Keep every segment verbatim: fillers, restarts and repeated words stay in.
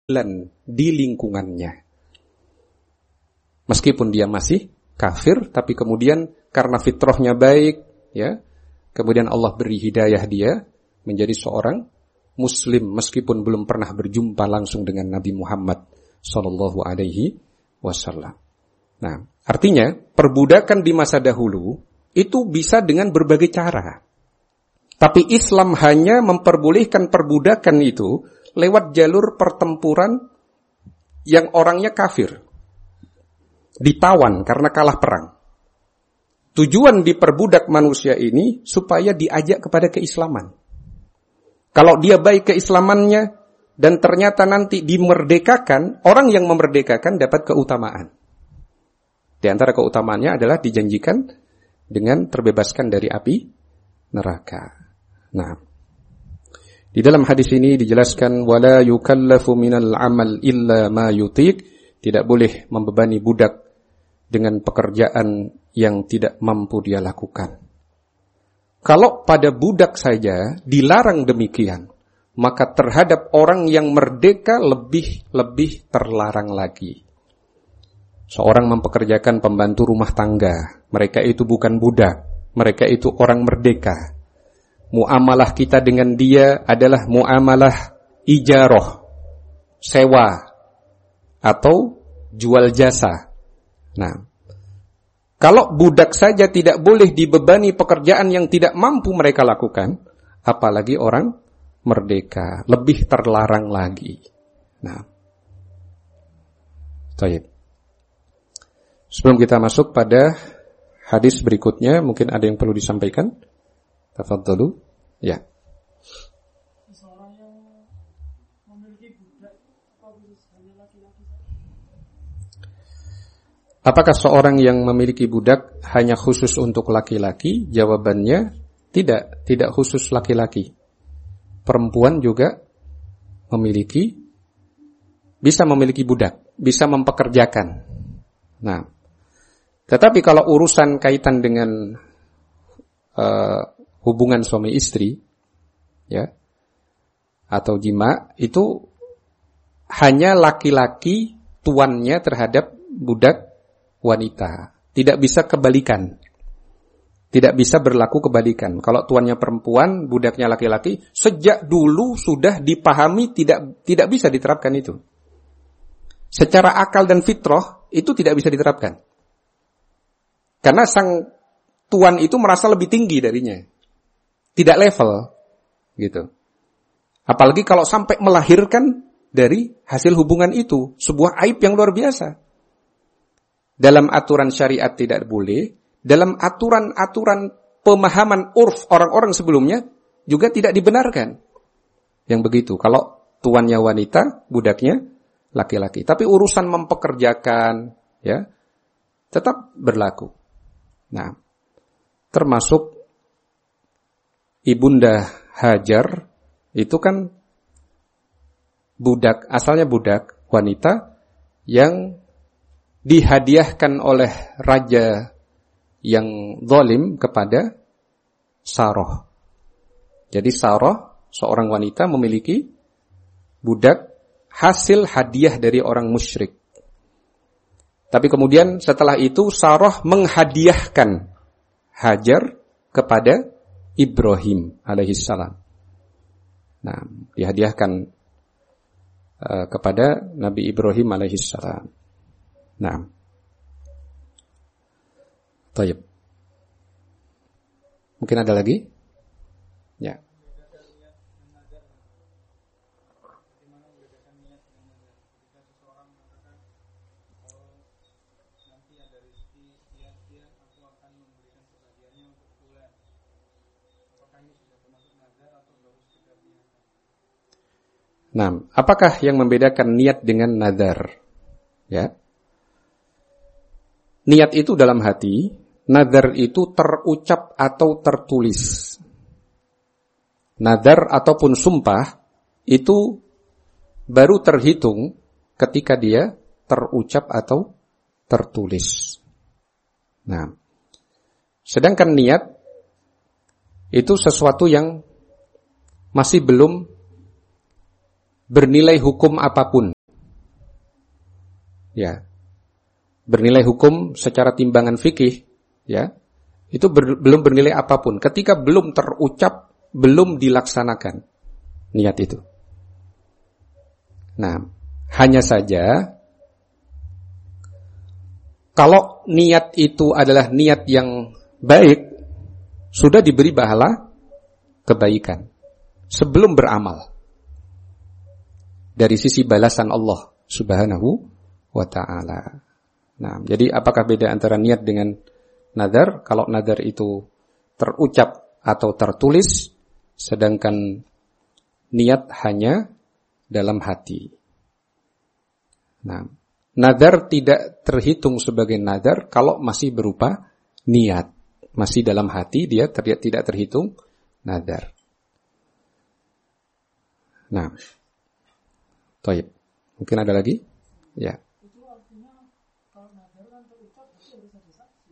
di lingkungannya. Meskipun dia masih kafir, tapi kemudian karena fitrahnya baik, ya, kemudian Allah beri hidayah dia menjadi seorang Muslim meskipun belum pernah berjumpa langsung dengan Nabi Muhammad Sallallahu Alaihi Wasallam. Nah, artinya perbudakan di masa dahulu itu bisa dengan berbagai cara. Tapi Islam hanya memperbolehkan perbudakan itu lewat jalur pertempuran yang orangnya kafir. Ditawan karena kalah perang. Tujuan diperbudak manusia ini supaya diajak kepada keislaman. Kalau dia baik keislamannya dan ternyata nanti dimerdekakan, orang yang memerdekakan dapat keutamaan. Di antara keutamaannya adalah dijanjikan dengan terbebaskan dari api neraka. Nah, di dalam hadis ini dijelaskan wala yukallafu minal amal illa ma yutiq, tidak boleh membebani budak dengan pekerjaan yang tidak mampu dia lakukan. Kalau pada budak saja dilarang demikian, maka terhadap orang yang merdeka lebih-lebih terlarang lagi. Seorang mempekerjakan pembantu rumah tangga, mereka itu bukan budak, mereka itu orang merdeka. Muamalah kita dengan dia adalah muamalah ijarah, sewa, atau jual jasa. Nah, kalau budak saja tidak boleh dibebani pekerjaan yang tidak mampu mereka lakukan, apalagi orang merdeka, lebih terlarang lagi. Nah, baik. Sebelum kita masuk pada hadis berikutnya, mungkin ada yang perlu disampaikan. Tafadhalu. Ya. Seorang yang memiliki budak atau hanya laki-laki saja? Apakah seorang yang memiliki budak hanya khusus untuk laki-laki? Jawabannya tidak, tidak khusus laki-laki. Perempuan juga memiliki, bisa memiliki budak, bisa mempekerjakan. Nah, tetapi kalau urusan kaitan dengan uh, hubungan suami istri, ya, atau jima, itu hanya laki-laki tuannya terhadap budak wanita. Tidak bisa kebalikan. Tidak bisa berlaku kebalikan. Kalau tuannya perempuan, budaknya laki-laki, sejak dulu sudah dipahami tidak tidak bisa diterapkan itu. Secara akal dan fitrah itu tidak bisa diterapkan. Karena sang tuan itu merasa lebih tinggi darinya. Tidak level, gitu. Apalagi kalau sampai melahirkan dari hasil hubungan itu, sebuah aib yang luar biasa. Dalam aturan syariat tidak boleh, dalam aturan-aturan pemahaman urf orang-orang sebelumnya juga tidak dibenarkan. Yang begitu, kalau tuannya wanita, budaknya laki-laki. Tapi urusan mempekerjakan, ya, tetap berlaku. Nah, termasuk Ibunda Hajar itu kan budak, asalnya budak wanita yang dihadiahkan oleh raja yang zalim kepada Saroh. Jadi Saroh, seorang wanita memiliki budak hasil hadiah dari orang musyrik. Tapi kemudian setelah itu Saroh menghadiahkan Hajar kepada Ibrahim alaihissalam. Nah, dihadiahkan uh, kepada Nabi Ibrahim alaihissalam. Nah, tayyib. Mungkin ada lagi? Ya. Nah, apakah yang membedakan niat dengan nazar? Ya. Niat itu dalam hati, nazar itu terucap atau tertulis. Nazar ataupun sumpah itu baru terhitung ketika dia terucap atau tertulis. Nah, sedangkan niat itu sesuatu yang masih belum bernilai hukum apapun. Ya. Bernilai hukum secara timbangan fikih, ya. Itu ber, belum bernilai apapun ketika belum terucap, belum dilaksanakan niat itu. Nah, hanya saja kalau niat itu adalah niat yang baik, sudah diberi pahala kebaikan sebelum beramal. Dari sisi balasan Allah Subhanahu wa ta'ala. Nah, jadi apakah beda antara niat dengan nadar? Kalau nadar itu terucap atau tertulis, sedangkan niat hanya dalam hati. Nah, nadar tidak terhitung sebagai nadar kalau masih berupa niat. Masih dalam hati, dia ter- tidak terhitung nadar. Nah, toib. Mungkin ada lagi? Ya. Itu artinya kalau nadar kan terucap pasti harus ada saksi.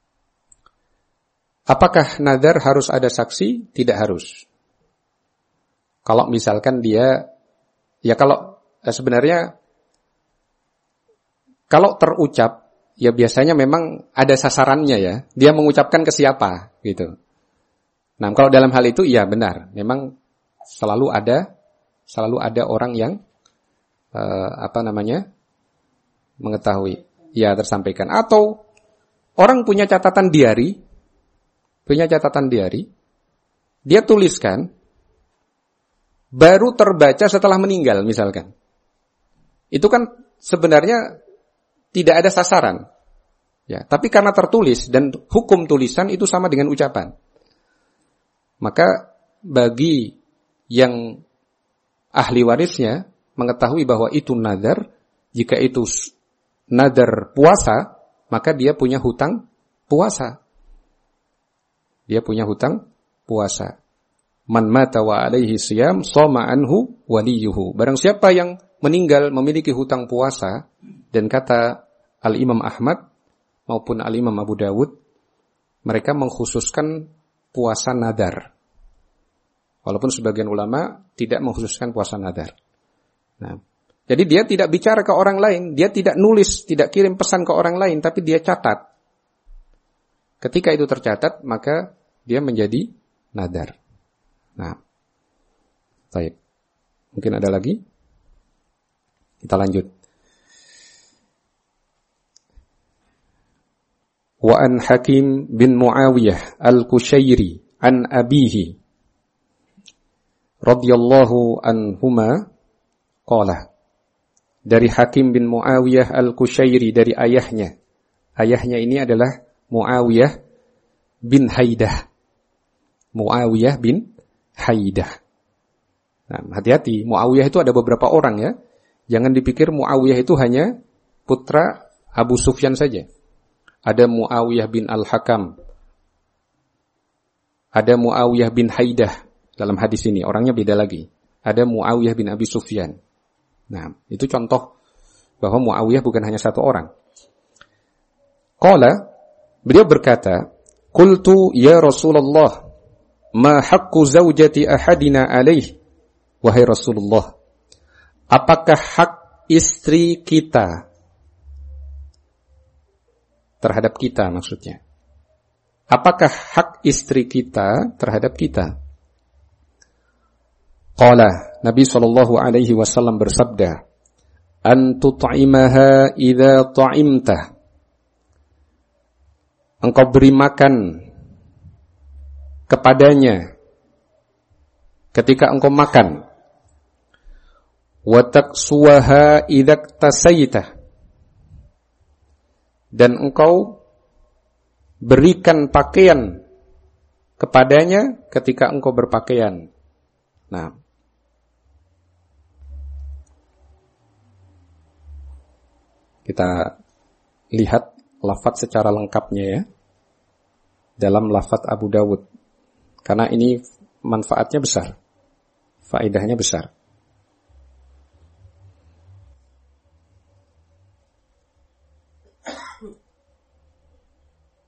Apakah nadar harus ada saksi? Tidak harus. Kalau misalkan dia, ya kalau eh, sebenarnya kalau terucap, ya biasanya memang ada sasarannya ya. Dia mengucapkan ke siapa, gitu. Nah, kalau dalam hal itu, ya benar. Memang selalu ada, selalu ada orang yang, uh, apa namanya, mengetahui. Ya, tersampaikan. Atau orang punya catatan diari, punya catatan diari, dia tuliskan, baru terbaca setelah meninggal, misalkan. Itu kan sebenarnya tidak ada sasaran, ya. Tapi karena tertulis dan hukum tulisan itu sama dengan ucapan, maka bagi yang ahli warisnya mengetahui bahwa itu nadar, jika itu nadar puasa, maka dia punya hutang puasa. Dia punya hutang puasa. Man mata wa alaihi siyam shoma anhu waliyuhu. Barang siapa yang meninggal memiliki hutang puasa, dan kata Al-Imam Ahmad maupun Al-Imam Abu Dawud, mereka mengkhususkan puasa nadar. Walaupun sebagian ulama tidak mengkhususkan puasa nadar. Nah, jadi dia tidak bicara ke orang lain, dia tidak nulis, tidak kirim pesan ke orang lain, tapi dia catat. Ketika itu tercatat, maka dia menjadi nadar. Nah, baik. Mungkin ada lagi? Kita lanjut. Wa an Hakim bin Muawiyah al-Kushairi an abihi radhiyallahu anhuma qala. Dari Hakim bin Muawiyah al-Kushairi, dari ayahnya. Ayahnya ini adalah Muawiyah bin Haidah. Muawiyah bin Haidah. Nah, hati-hati, Muawiyah itu ada beberapa orang ya. Jangan dipikir Muawiyah itu hanya putra Abu Sufyan saja. Ada Muawiyah bin Al-Hakam. Ada Muawiyah bin Haidah dalam hadis ini. Orangnya beda lagi. Ada Muawiyah bin Abi Sufyan. Nah, itu contoh bahwa Muawiyah bukan hanya satu orang. Qala, beliau berkata, Qultu ya Rasulullah, ma haqqu zawjati ahadina alaih. Wahai Rasulullah, apakah hak istri kita terhadap kita maksudnya? Apakah hak istri kita terhadap kita? Qala, Nabi sallallahu alaihi wasallam bersabda, an tut'imaha idza ta'imta. Engkau beri makan kepadanya ketika engkau makan. Wa taqsuha idza tasaita. Dan engkau berikan pakaian kepadanya ketika engkau berpakaian. Nah, kita lihat lafaz secara lengkapnya ya dalam lafaz Abu Dawud, karena ini manfaatnya besar, faedahnya besar.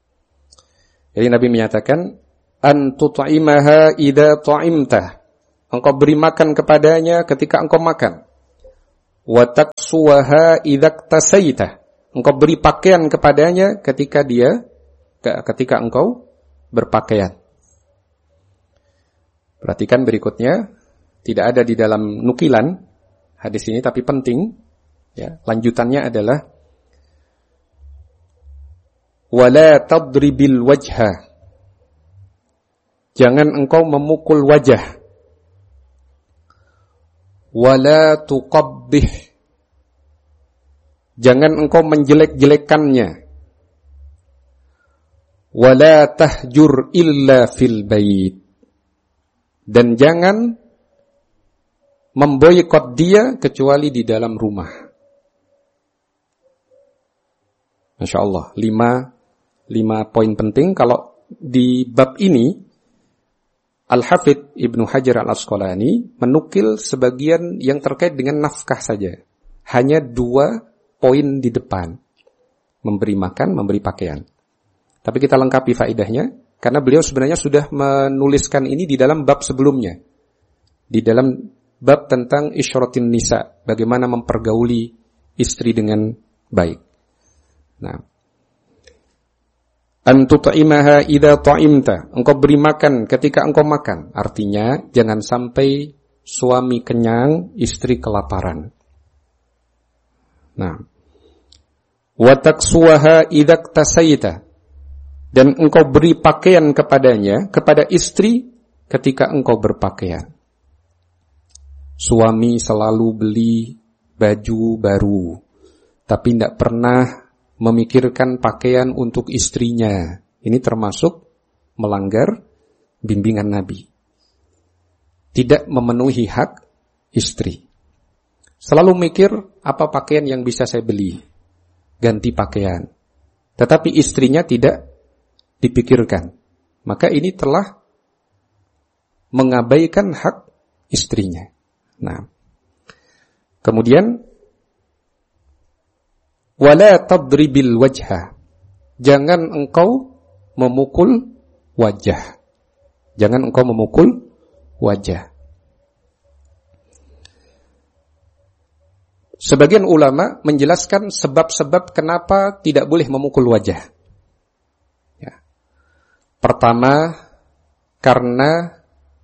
Jadi Nabi menyatakan an tut'imaha idza ta'imta. engkau beri makan kepadanya ketika engkau makan. Wa taksuha idza tasaita, engkau beri pakaian kepadanya ketika dia ketika engkau berpakaian. Perhatikan berikutnya, tidak ada di dalam nukilan hadis ini tapi penting, ya. Lanjutannya adalah wala tadribil wajha, jangan engkau memukul wajah. Wala tuqabbih, jangan engkau menjelek-jelekannya. Wala tahjur illa fil bait, dan jangan memboikot dia kecuali di dalam rumah. Masya Allah, lima, lima poin penting. Kalau di bab ini Al-Hafidh Ibnu Hajar Al-Asqalani menukil sebagian yang terkait dengan nafkah saja. Hanya dua poin di depan. Memberi makan, memberi pakaian. Tapi kita lengkapi faedahnya, karena beliau sebenarnya sudah menuliskan ini di dalam bab sebelumnya. Di dalam bab tentang isyratin nisa, bagaimana mempergauli istri dengan baik. Nah, antut'imaha idza ta'imta, engkau beri makan ketika engkau makan. Artinya jangan sampai suami kenyang, istri kelaparan. Nah, wa taksuha idza tasaita, dan engkau beri pakaian kepadanya, kepada istri ketika engkau berpakaian. Suami selalu beli baju baru, tapi tidak pernah memikirkan pakaian untuk istrinya. Ini termasuk melanggar bimbingan Nabi. Tidak memenuhi hak istri. Selalu mikir, apa pakaian yang bisa saya beli? Ganti pakaian. Tetapi istrinya tidak dipikirkan. Maka ini telah mengabaikan hak istrinya. Nah, kemudian wala tadribil wajha, jangan engkau memukul wajah. Jangan engkau memukul wajah. Sebagian ulama menjelaskan sebab-sebab kenapa tidak boleh memukul wajah. Ya. Pertama, karena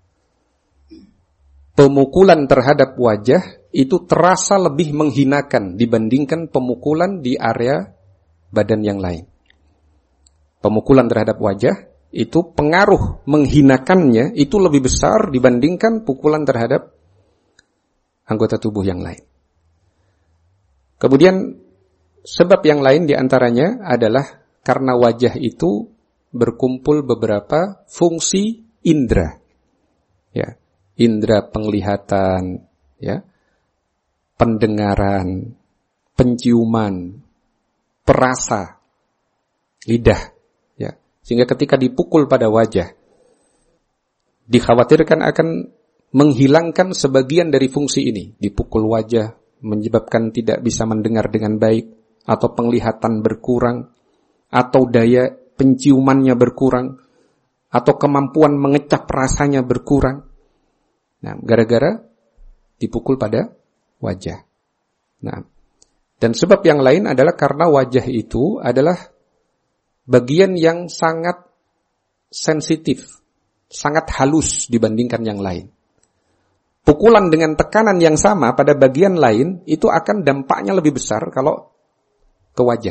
pemukulan terhadap wajah itu terasa lebih menghinakan dibandingkan pemukulan di area badan yang lain. Pemukulan terhadap wajah itu pengaruh menghinakannya itu lebih besar dibandingkan pukulan terhadap anggota tubuh yang lain. Kemudian sebab yang lain diantaranya adalah karena wajah itu berkumpul beberapa fungsi indera, ya, indera penglihatan, ya, pendengaran, penciuman, perasa, lidah, ya. Sehingga ketika dipukul pada wajah, dikhawatirkan akan menghilangkan sebagian dari fungsi ini. Dipukul wajah menyebabkan tidak bisa mendengar dengan baik, atau penglihatan berkurang, atau daya penciumannya berkurang, atau kemampuan mengecap rasanya berkurang. Nah, gara-gara dipukul pada wajah. Nah, dan sebab yang lain adalah karena wajah itu adalah bagian yang sangat sensitif, sangat halus dibandingkan yang lain. Pukulan dengan tekanan yang sama pada bagian lain itu akan dampaknya lebih besar kalau ke wajah.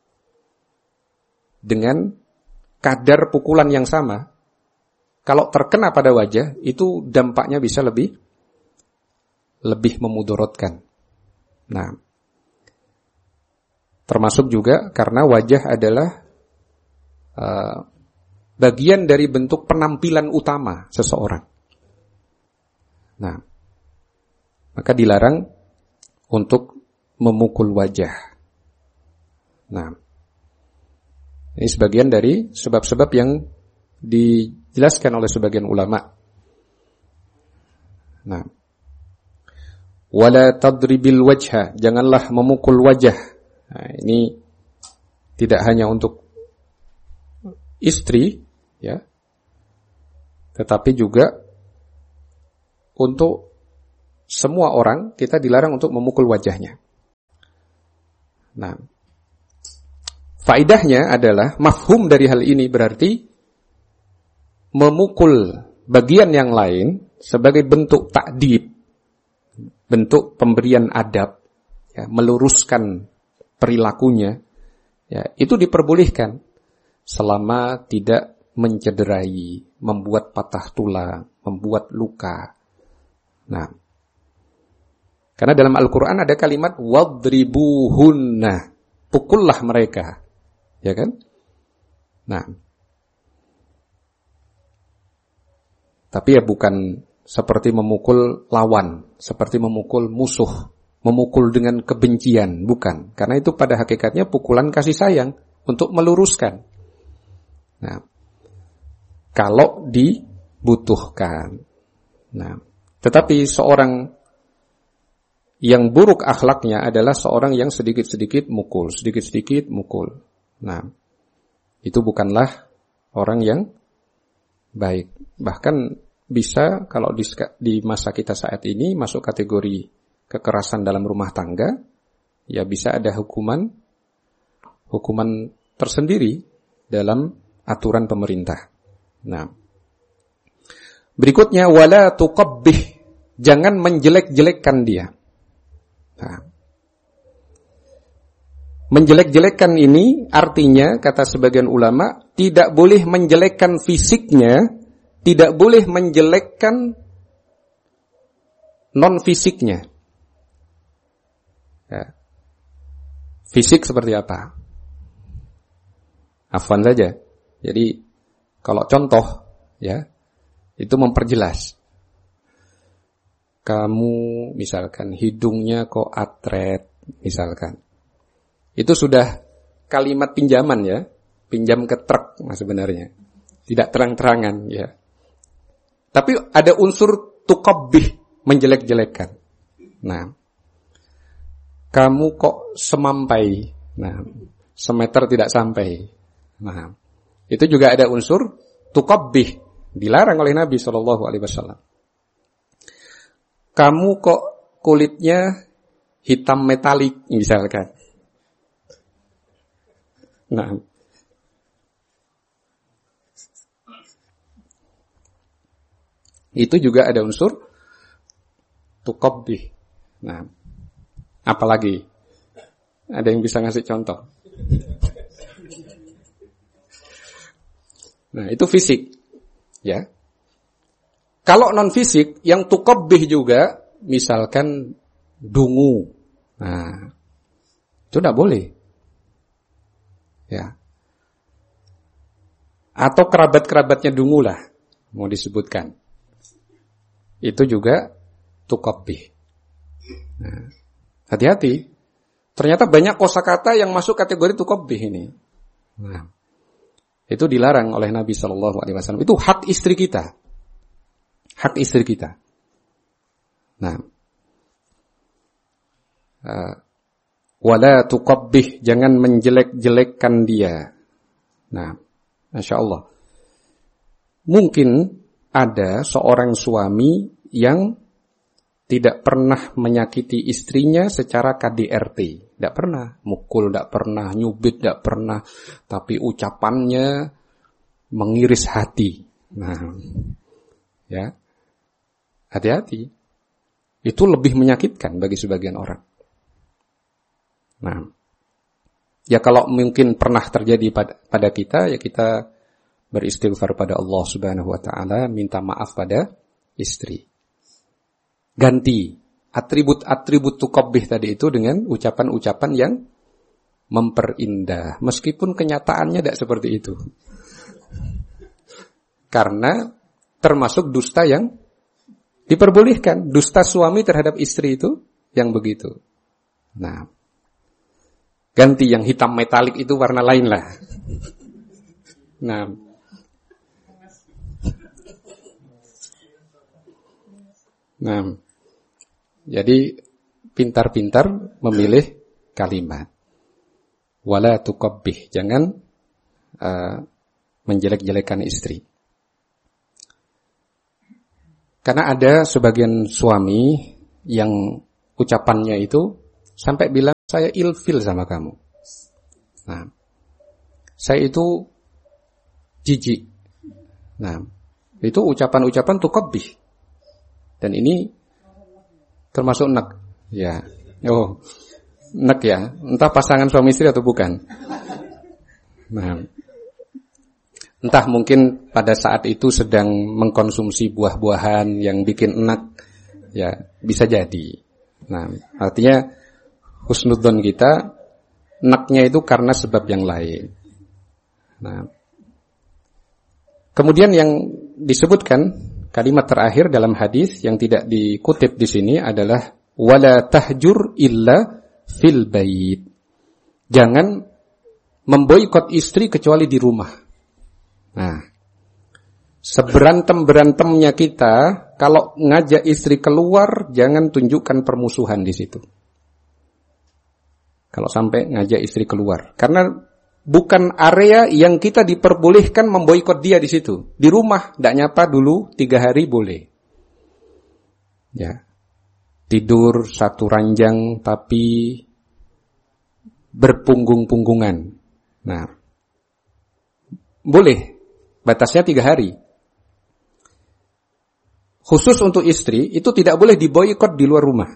Dengan kadar pukulan yang sama, kalau terkena pada wajah itu dampaknya bisa lebih lebih memudaratkan. Nah, termasuk juga karena wajah adalah uh, bagian dari bentuk penampilan utama seseorang. Nah, maka dilarang untuk memukul wajah. Nah, ini sebagian dari sebab-sebab yang dijelaskan oleh sebagian ulama. Nah, wala tadribil wajha, janganlah memukul wajah. Nah, ini tidak hanya untuk istri, ya, tetapi juga untuk semua orang kita dilarang untuk memukul wajahnya. Nah, faidahnya adalah mafhum dari hal ini berarti memukul bagian yang lain sebagai bentuk ta'dib, bentuk pemberian adab, ya, meluruskan perilakunya, ya, itu diperbolehkan selama tidak mencederai, membuat patah tulang, membuat luka. Nah, karena dalam Al-Quran ada kalimat wadribuhunna, pukullah mereka, ya kan? Nah, tapi ya bukan seperti memukul lawan, seperti memukul musuh, memukul dengan kebencian, bukan. Karena itu pada hakikatnya pukulan kasih sayang untuk meluruskan. Nah, kalau dibutuhkan. Nah, tetapi seorang yang buruk akhlaknya adalah seorang yang sedikit-sedikit mukul, sedikit-sedikit mukul. Nah, itu bukanlah orang yang baik. Bahkan bisa kalau di, di masa kita saat ini masuk kategori kekerasan dalam rumah tangga, ya bisa ada hukuman hukuman tersendiri dalam aturan pemerintah. Nah, berikutnya wala tuqabbih, jangan menjelek-jelekkan dia. Nah, menjelek-jelekkan ini artinya kata sebagian ulama tidak boleh menjelekkan fisiknya, tidak boleh menjelekkan non fisiknya. Ya. Fisik seperti apa? Afwan saja. Jadi kalau contoh, ya, itu memperjelas. Kamu misalkan hidungnya kok atret, misalkan. Itu sudah kalimat pinjaman, ya. Pinjam ke truk nah sebenarnya. Tidak terang-terangan, ya. Tapi ada unsur tuqabbih, menjelek-jelekkan. Nah, kamu kok semampai. Nah, semeter tidak sampai. Nah, itu juga ada unsur tuqabbih, dilarang oleh Nabi shallallahu alaihi wasallam. Kamu kok kulitnya hitam metalik, misalkan. Nah, itu juga ada unsur tuqabbih. Nah, apalagi? Ada yang bisa ngasih contoh? Nah, itu fisik, ya. Kalau non fisik, yang tuqabbih juga, misalkan dungu. Nah, itu tidak boleh, ya. Atau kerabat-kerabatnya dungu lah, mau disebutkan. Itu juga tuqabbih. Nah, hati-hati. Ternyata banyak kosakata yang masuk kategori tuqabbih ini. Nah, itu dilarang oleh Nabi shallallahu alaihi wasallam. Itu hak istri kita. Hak istri kita. Nah, uh, wala tuqabbih, jangan menjelek-jelekkan dia. Nah, masya Allah. Mungkin ada seorang suami yang tidak pernah menyakiti istrinya secara K D R T. Tidak pernah. Mukul tidak pernah, nyubit tidak pernah. Tapi ucapannya mengiris hati. Nah, ya. Hati-hati. Itu lebih menyakitkan bagi sebagian orang. Nah, ya kalau mungkin pernah terjadi pada, pada kita, ya kita beristighfar pada Allah Subhanahu wa taala, minta maaf pada istri. Ganti atribut-atribut tuqabbih tadi itu dengan ucapan-ucapan yang memperindah, meskipun kenyataannya tidak seperti itu. Karena termasuk dusta yang diperbolehkan, dusta suami terhadap istri itu yang begitu. Nah, ganti yang hitam metalik itu warna lain lah. Nah, nah, jadi pintar-pintar memilih kalimat. Wala tuqabbih, jangan uh, menjelek-jelekan istri. Karena ada sebagian suami yang ucapannya itu sampai bilang, saya ilfil sama kamu. Nah, saya itu jijik. Nah, itu ucapan-ucapan tuqabbih. Dan ini termasuk nek. Ya. Oh, nek ya. Entah pasangan suami istri atau bukan. Nah, entah mungkin pada saat itu sedang mengkonsumsi buah-buahan yang bikin enak, ya bisa jadi. Nah, artinya husnudzon kita, enaknya itu karena sebab yang lain. Nah, kemudian yang disebutkan kalimat terakhir dalam hadis yang tidak dikutip di sini adalah wala tahjur illa fil bait. Jangan memboikot istri kecuali di rumah. Nah, seberantem-berantemnya kita, kalau ngajak istri keluar, jangan tunjukkan permusuhan di situ. Kalau sampai ngajak istri keluar, karena bukan area yang kita diperbolehkan memboikot dia di situ. Di rumah, tidak nyapa dulu tiga hari boleh. Ya, tidur satu ranjang tapi berpunggung-punggungan. Nah, boleh. Batasnya tiga hari. Khusus untuk istri, itu tidak boleh diboikot di luar rumah.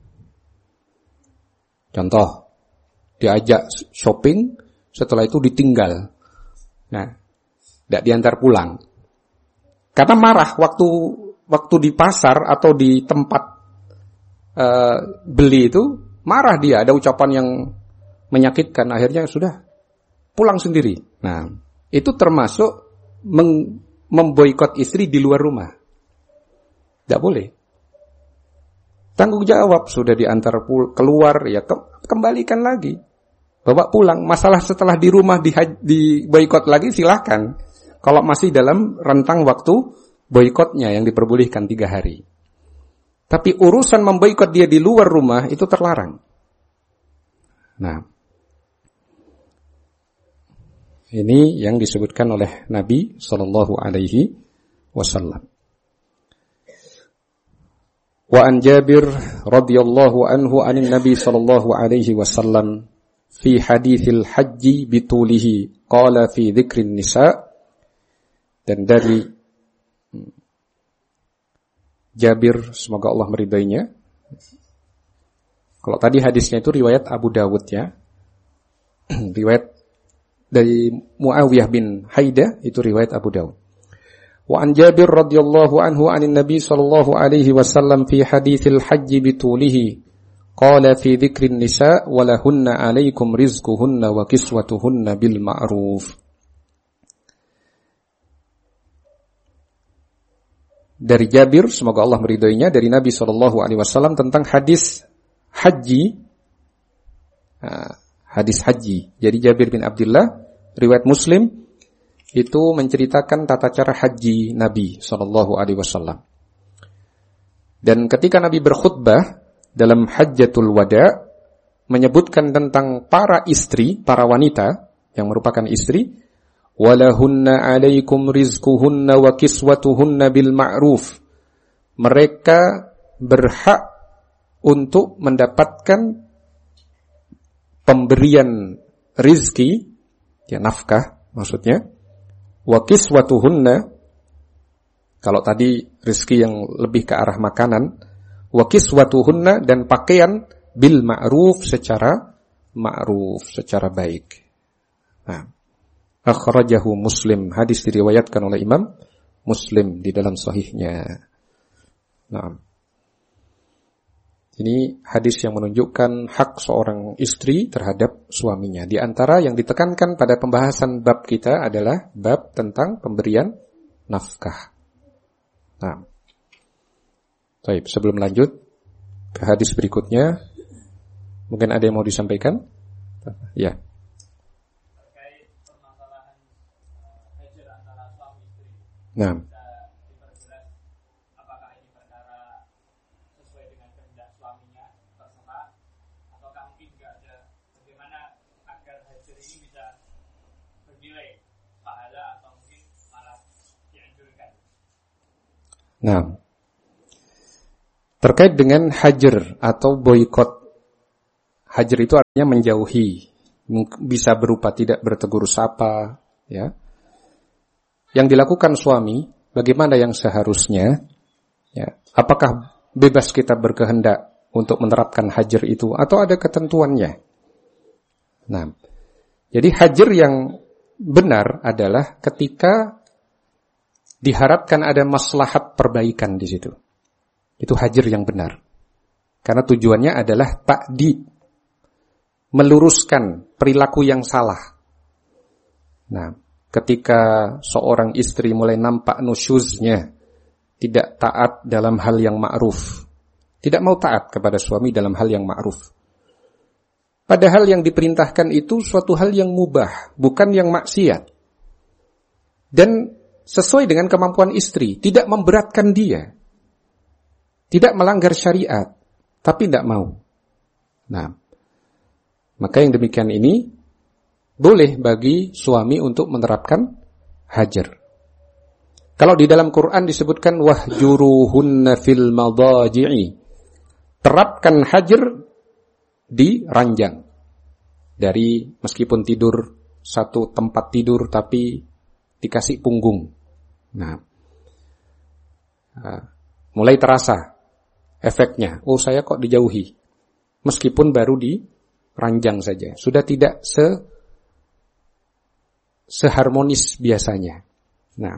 Contoh, diajak shopping, setelah itu ditinggal. Nah, tidak diantar pulang. Karena marah waktu waktu di pasar atau di tempat uh, beli itu, marah dia, ada ucapan yang menyakitkan, akhirnya sudah pulang sendiri. Nah, itu termasuk Mem- memboikot istri di luar rumah. Tidak boleh. Tanggung jawab, sudah diantar pul- keluar, ya ke- kembalikan lagi. Bawa pulang. Masalah setelah di rumah di, di boikot lagi silahkan. Kalau masih dalam rentang waktu boikotnya yang diperbolehkan tiga hari. Tapi urusan memboikot dia di luar rumah itu terlarang. Nah, ini yang disebutkan oleh Nabi sallallahu alaihi wasallam. Wa an Jabir radhiyallahu anhu anin Nabi sallallahu alaihi wasallam fi haditsil haji bitulihi qala fi dzikrin nisa. Dan dari Jabir, semoga Allah meridainya. Kalau tadi hadisnya itu riwayat Abu Dawud ya. Riwayat dari Muawiyah bin Haidah, itu riwayat Abu Dawud. Wa an Jabir radhiyallahu anhu anin Nabi sallallahu alaihi wasallam fi haditsil haji bitulihi qala fi dzikrin nisa wa lahunna alaikum rizquhunna wa kiswatuhunna bil ma'ruf. Dari Jabir, semoga Allah meridhoinya, dari Nabi sallallahu alaihi wasallam tentang hadis haji. Nah, hadis haji. Jadi Jabir bin Abdullah, riwayat Muslim, itu menceritakan tata cara haji Nabi sallallahu alaihi wasallam. Dan ketika Nabi berkhutbah dalam Hajjatul Wada, menyebutkan tentang para istri, para wanita yang merupakan istri, walahunna alaikum rizquhunna wa kiswatuhunna bil ma'ruf. Mereka berhak untuk mendapatkan pemberian rizki, ya nafkah maksudnya, wa kiswatuhunna, kalau tadi rizki yang lebih ke arah makanan, wa kiswatuhunna, dan pakaian bil ma'ruf, secara ma'ruf, secara baik. Nah, akhrajahu Muslim, hadis diriwayatkan oleh Imam Muslim di dalam sahihnya. Nah, ini hadis yang menunjukkan hak seorang istri terhadap suaminya. Di antara yang ditekankan pada pembahasan bab kita adalah bab tentang pemberian nafkah. Nah, baik, sebelum lanjut ke hadis berikutnya, mungkin ada yang mau disampaikan? Ya. Terkait permasalahan hajar antara suami istri. Nah. Nah, Terkait dengan hajar atau boikot. Hajar itu artinya menjauhi. Bisa berupa tidak bertegur sapa, ya. Yang dilakukan suami, bagaimana yang seharusnya? Ya. Apakah bebas kita berkehendak untuk menerapkan hajar itu atau ada ketentuannya? Nah, jadi hajar yang benar adalah ketika diharapkan ada maslahat perbaikan di situ. Itu hajar yang benar. Karena tujuannya adalah ta'dib, meluruskan perilaku yang salah. Nah, ketika seorang istri mulai nampak nusyuznya, tidak taat dalam hal yang ma'ruf, tidak mau taat kepada suami dalam hal yang ma'ruf. Padahal yang diperintahkan itu suatu hal yang mubah, bukan yang maksiat. Dan sesuai dengan kemampuan istri, tidak memberatkan dia. Tidak melanggar syariat, tapi tidak mau. Nah, maka yang demikian ini boleh bagi suami untuk menerapkan hajar. Kalau di dalam Quran disebutkan wahjuruhunna fil madaji'i, terapkan hajar di ranjang. Dari meskipun tidur satu tempat tidur tapi dikasih punggung. Nah, mulai terasa efeknya. Oh, saya kok dijauhi. Meskipun baru di ranjang saja. Sudah tidak se seharmonis biasanya. Nah,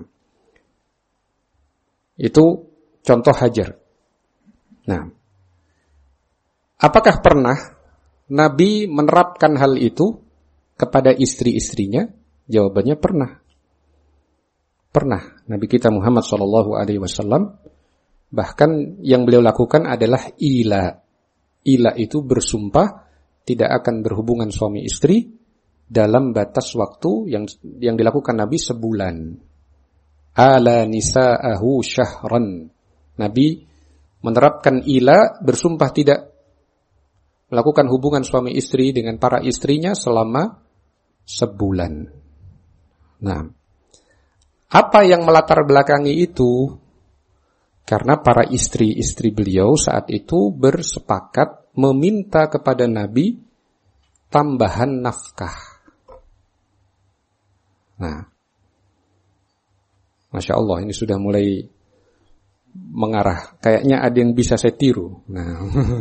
itu contoh hajar. Nah, apakah pernah Nabi menerapkan hal itu kepada istri-istrinya? Jawabannya pernah. Pernah. Nabi kita Muhammad shallallahu alaihi wasallam bahkan yang beliau lakukan adalah ila. Ila itu bersumpah tidak akan berhubungan suami istri dalam batas waktu yang yang dilakukan Nabi sebulan. Ala nisa'ahu syahran. Nabi menerapkan ila, bersumpah tidak melakukan hubungan suami istri dengan para istrinya selama sebulan. Nah, apa yang melatar belakangi itu? Karena para istri-istri beliau saat itu bersepakat meminta kepada Nabi tambahan nafkah. Nah, Masya Allah, ini sudah mulai mengarah. Kayaknya ada yang bisa saya tiru. Nah,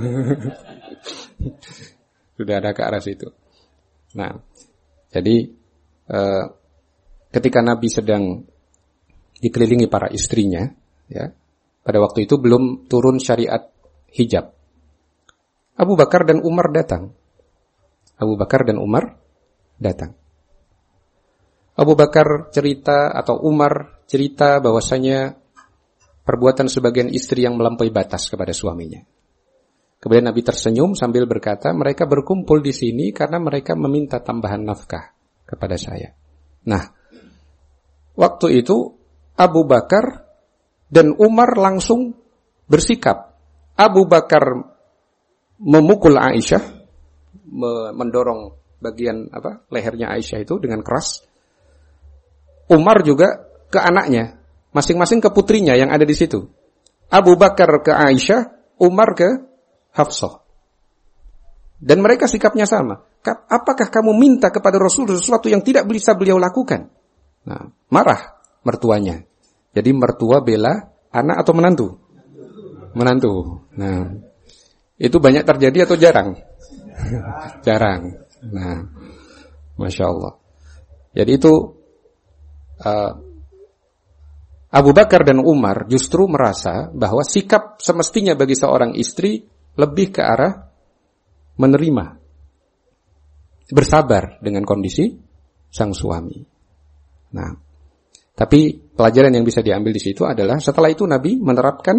sudah ada ke arah situ. Nah, jadi eh, ketika Nabi sedang dikelilingi para istrinya, ya, pada waktu itu belum turun syariat hijab. Abu Bakar dan Umar datang. Abu Bakar dan Umar datang. Abu Bakar cerita atau Umar cerita bahwasanya perbuatan sebagian istri yang melampaui batas kepada suaminya. Kemudian Nabi tersenyum sambil berkata, mereka berkumpul di sini karena mereka meminta tambahan nafkah kepada saya. Nah, waktu itu Abu Bakar dan Umar langsung bersikap. Abu Bakar memukul Aisyah, mendorong bagian apa lehernya Aisyah itu dengan keras. Umar juga ke anaknya, masing-masing ke putrinya yang ada di situ. Abu Bakar ke Aisyah, Umar ke Hafsah. Dan mereka sikapnya sama. Apakah kamu minta kepada Rasul sesuatu yang tidak bisa beliau lakukan? Nah, marah mertuanya. Jadi mertua bela anak atau menantu? Menantu. Nah, itu banyak terjadi atau jarang? Jarang. Nah, Masya Allah. Jadi itu uh, Abu Bakar dan Umar justru merasa bahwa sikap semestinya bagi seorang istri lebih ke arah menerima, bersabar dengan kondisi sang suami. Nah, tapi pelajaran yang bisa diambil di situ adalah setelah itu Nabi menerapkan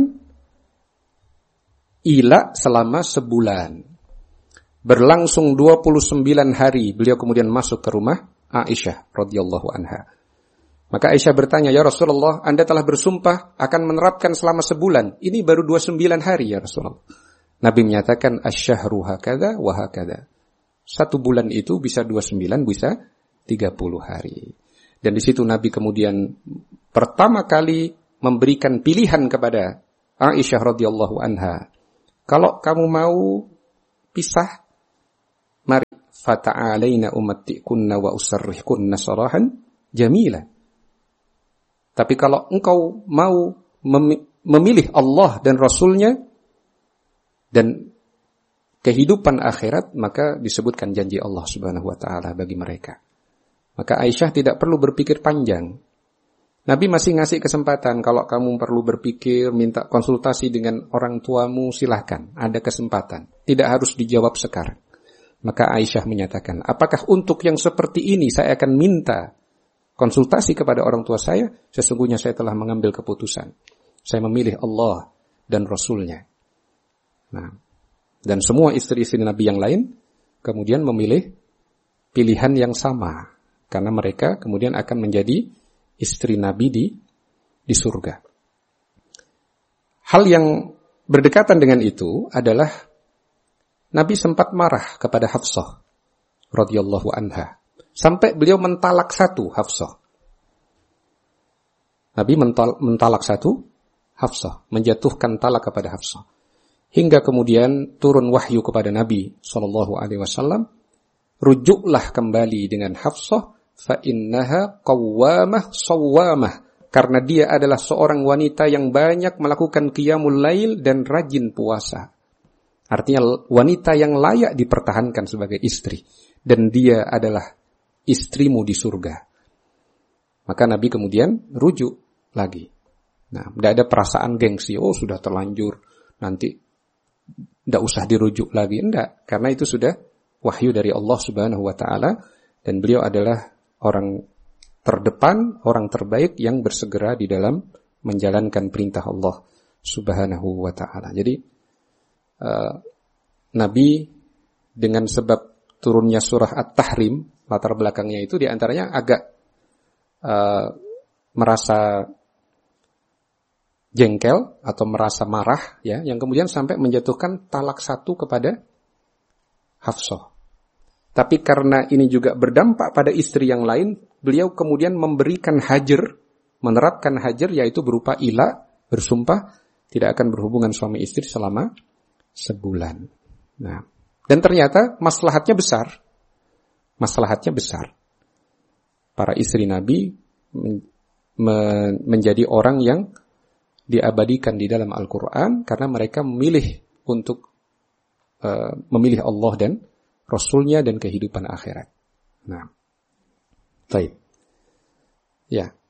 ila selama sebulan. Berlangsung dua puluh sembilan hari beliau kemudian masuk ke rumah Aisyah radhiyallahu anha. Maka Aisyah bertanya, "Ya Rasulullah, Anda telah bersumpah akan menerapkan selama sebulan. Ini baru dua puluh sembilan hari ya Rasulullah." Nabi menyatakan, "Asyahru hakadha wa hakadha." Satu bulan itu bisa dua puluh sembilan, bisa tiga puluh hari. Dan di situ Nabi kemudian pertama kali memberikan pilihan kepada Aisyah radhiyallahu anha. kalau kamu mau pisah, mari fata'alaina umatti'kunna wa usarrihkunna sarahan jamila. Tapi kalau engkau mau memilih Allah dan Rasulnya dan kehidupan akhirat, maka disebutkan janji Allah Subhanahu wa taala bagi mereka. Maka Aisyah tidak perlu berpikir panjang. Nabi masih ngasih kesempatan, kalau kamu perlu berpikir, minta konsultasi dengan orang tuamu, silahkan, ada kesempatan. Tidak harus dijawab sekarang. Maka Aisyah menyatakan, apakah untuk yang seperti ini saya akan minta konsultasi kepada orang tua saya? Sesungguhnya saya telah mengambil keputusan. Saya memilih Allah dan Rasulnya. Nah, dan semua istri-istri Nabi yang lain kemudian memilih pilihan yang sama. Karena mereka kemudian akan menjadi istri Nabi di, di surga. Hal yang berdekatan dengan itu adalah Nabi sempat marah kepada Hafsah radhiyallahu anha sampai beliau mentalak satu Hafsah. Nabi mental, mentalak satu Hafsah, menjatuhkan talak kepada Hafsah. Hingga kemudian turun wahyu kepada Nabi sallallahu alaihi wasallam, rujuklah kembali dengan Hafsah fa innaha qawwamah sawwamah, karena dia adalah seorang wanita yang banyak melakukan qiyamul lail dan rajin puasa. Artinya wanita yang layak dipertahankan sebagai istri, dan dia adalah istrimu di surga. Maka Nabi kemudian rujuk lagi. Nah, tidak ada perasaan gengsi, oh sudah terlanjur, nanti tidak usah dirujuk lagi. Tidak, karena itu sudah wahyu dari Allah Subhanahu wa taala, dan beliau adalah orang terdepan, orang terbaik yang bersegera di dalam menjalankan perintah Allah Subhanahu wa ta'ala. Jadi uh, Nabi dengan sebab turunnya surah At-Tahrim, latar belakangnya itu diantaranya agak uh, merasa jengkel atau merasa marah, ya, yang kemudian sampai menjatuhkan talak satu kepada Hafsah. Tapi karena ini juga berdampak pada istri yang lain, beliau kemudian memberikan hajar, menerapkan hajar, yaitu berupa ila, bersumpah tidak akan berhubungan suami istri selama sebulan. Nah, dan ternyata maslahatnya besar. Maslahatnya besar. Para istri Nabi men- men- menjadi orang yang diabadikan di dalam Al-Quran karena mereka memilih untuk uh, memilih Allah dan Rasulnya dan kehidupan akhirat. Nah, baik. Ya,